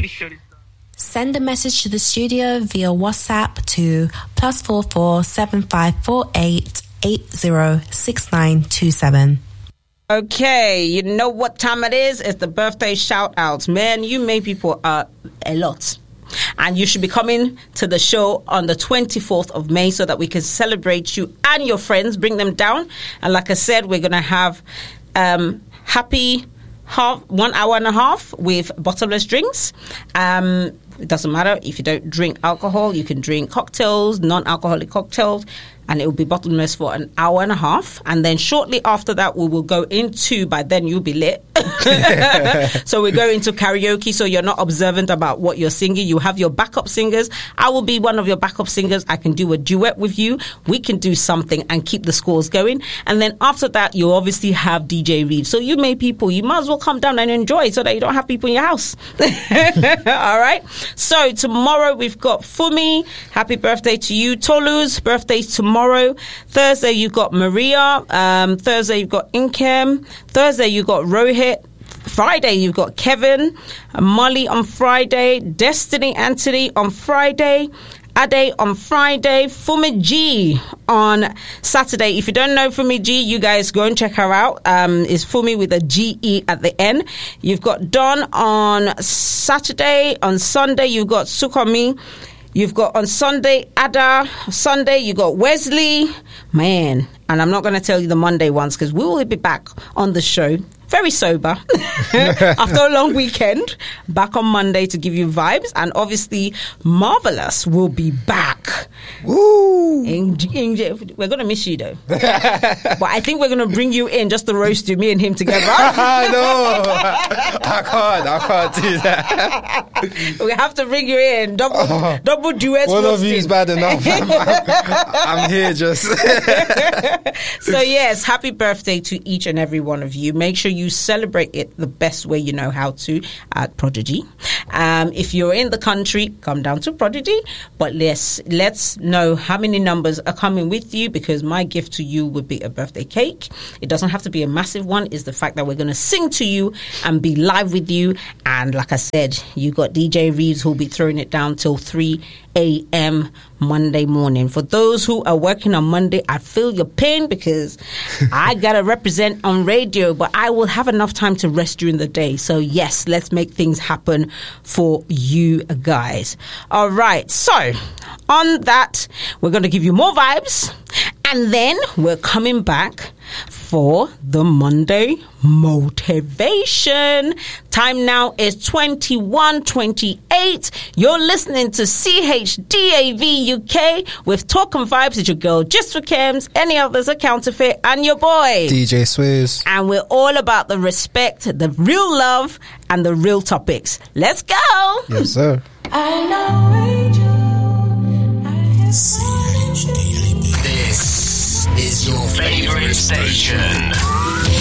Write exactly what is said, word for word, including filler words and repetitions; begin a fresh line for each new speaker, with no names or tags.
Send a message to the studio via WhatsApp to plus four four seven five four eight eight zero six nine two seven.
Okay, you know what time it is? It's the birthday shout outs. Man, you make people uh, a lot. And you should be coming to the show on the twenty-fourth of May so that we can celebrate you and your friends, bring them down. And like I said, we're going to have um, happy half one hour and a half with bottomless drinks. Um, it doesn't matter if you don't drink alcohol. You can drink cocktails, non-alcoholic cocktails, and it will be bottomless for an hour and a half. And then shortly after that, we will go into, by then you'll be lit. So we go into karaoke, so you're not observant about what you're singing. You have your backup singers. I will be one of your backup singers. I can do a duet with you. We can do something and keep the scores going. And then after that, you obviously have D J Reeves. So you may people, you might as well come down and enjoy so that you don't have people in your house. All right. So tomorrow we've got Fumi. Happy birthday to you. Tolu's birthday tomorrow. Thursday you've got Maria. Um, Thursday you've got Inkem. Thursday you've got Rohit. Friday you've got Kevin. Molly on Friday. Destiny Anthony on Friday. Ade on Friday, Fumi G on Saturday. If you don't know Fumi G, you guys go and check her out. Um, it's Fumi with a G E at the end. You've got Don on Saturday. On Sunday, you've got Sukomi. You've got on Sunday, Ada. Sunday, you got Wesley. Man, and I'm not going to tell you the Monday ones because we will be back on the show. Very sober after a long weekend, back on Monday to give you vibes. And obviously Marvelous will be back.
Woo!
In, in, we're going to miss you though. But I think we're going to bring you in just to roast you, me and him together.
No, I can't, I can't do that.
We have to bring you in. Double, oh, double duets.
One of you is bad enough. I'm, I'm, I'm here just.
So yes, happy birthday to each and every one of you. Make sure you celebrate it the best way you know how to at Prodigy. Um, if you're in the country, come down to Prodigy. But let's let's know how many numbers are coming with you, because my gift to you would be a birthday cake. It doesn't have to be a massive one. It's the fact that we're going to sing to you and be live with you. And like I said, you got D J Reeves who'll be throwing it down till three a.m. Monday morning. For those who are working on Monday, I feel your pain because I gotta represent on radio, but I will have enough time to rest during the day. So yes, let's make things happen for you guys. All right, so on that, we're going to give you more vibes, and then we're coming back for the Monday motivation. Time now is twenty-one twenty-eight. You're listening to C H D A V U K with Talk and Vibes with your girl Just for Kems, any others are counterfeit, and your boy
D J Swizz.
And we're all about the respect, the real love, and the real topics. Let's go.
Yes, sir.
I know radio. I
C H D A V. This is your favorite station.